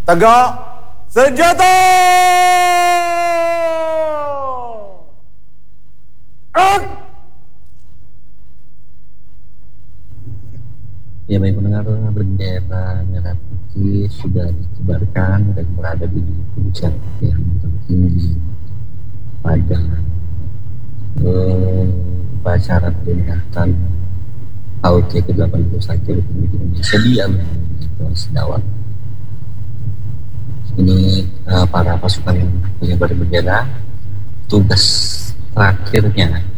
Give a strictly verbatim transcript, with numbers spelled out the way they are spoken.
Tegak senjata! Ah! Ya baik pendengar, bendera merah putih sudah dikibarkan dan berada di puncak yang tertinggi pada eh, upacara peringatan H U T ke delapan puluh satu Republik Indonesia di Amerika Serikat. Ini uh, para pasukan pengibar bendera, tugas terakhirnya